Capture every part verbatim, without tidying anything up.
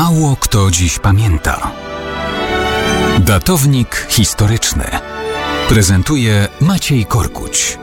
Mało kto dziś pamięta. Datownik historyczny prezentuje Maciej Korkuć.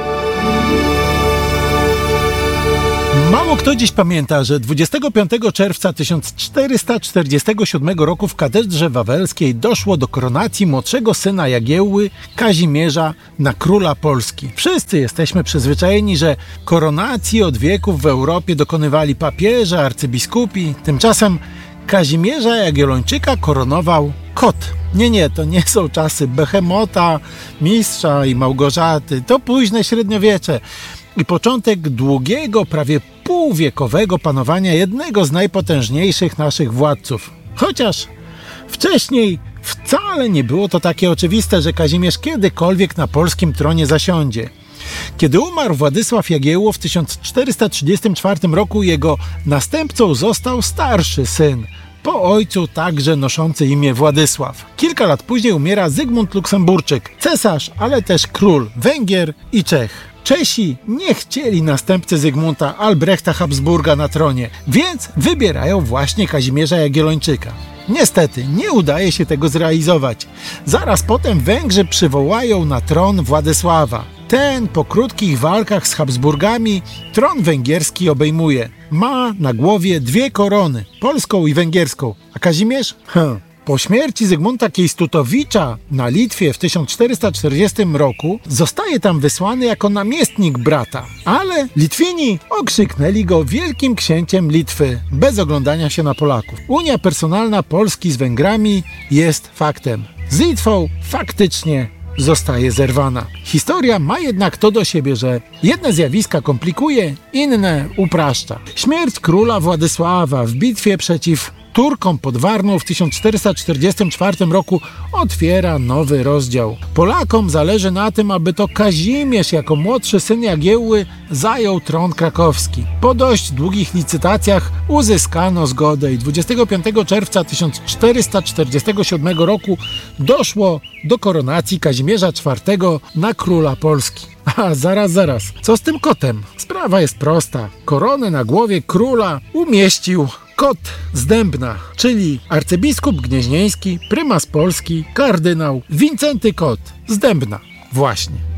Mało kto dziś pamięta, że dwudziestego piątego czerwca tysiąc czterysta czterdziestego siódmego roku w katedrze wawelskiej doszło do koronacji młodszego syna Jagiełły, Kazimierza, na króla Polski. Wszyscy jesteśmy przyzwyczajeni, że koronacji od wieków w Europie dokonywali papieże, arcybiskupi. Tymczasem Kazimierza Jagiellończyka koronował kot. Nie, nie, to nie są czasy Behemota, Mistrza i Małgorzaty. To późne średniowiecze i początek długiego, prawie półwiekowego panowania jednego z najpotężniejszych naszych władców. Chociaż wcześniej wcale nie było to takie oczywiste, że Kazimierz kiedykolwiek na polskim tronie zasiądzie. Kiedy umarł Władysław Jagiełło w tysiąc czterysta trzydziestym czwartym roku, jego następcą został starszy syn, po ojcu także noszący imię Władysław. Kilka lat później umiera Zygmunt Luksemburczyk, cesarz, ale też król Węgier i Czech. Czesi nie chcieli następcy Zygmunta Albrechta Habsburga na tronie, więc wybierają właśnie Kazimierza Jagiellończyka. Niestety, nie udaje się tego zrealizować. Zaraz potem Węgrzy przywołają na tron Władysława. Ten po krótkich walkach z Habsburgami tron węgierski obejmuje. Ma na głowie dwie korony, polską i węgierską. A Kazimierz? Hm. Po śmierci Zygmunta Kejstutowicza na Litwie w tysiąc czterysta czterdziestym roku zostaje tam wysłany jako namiestnik brata. Ale Litwini okrzyknęli go wielkim księciem Litwy, bez oglądania się na Polaków. Unia personalna Polski z Węgrami jest faktem. Z Litwą faktycznie zostaje zerwana. Historia ma jednak to do siebie, że jedne zjawiska komplikuje, inne upraszcza. Śmierć króla Władysława w bitwie przeciw Turkom pod Warną w tysiąc czterysta czterdziestym czwartym roku otwiera nowy rozdział. Polakom zależy na tym, aby to Kazimierz jako młodszy syn Jagiełły zajął tron krakowski. Po dość długich licytacjach uzyskano zgodę i dwudziestego piątego czerwca tysiąc czterysta czterdziestego siódmego roku doszło do koronacji Kazimierza czwartego na króla Polski. A zaraz, zaraz, co z tym kotem? Sprawa jest prosta. Koronę na głowie króla umieścił kot z Dębna, czyli arcybiskup gnieźnieński, prymas Polski, kardynał Wincenty Kot z Dębna. Właśnie.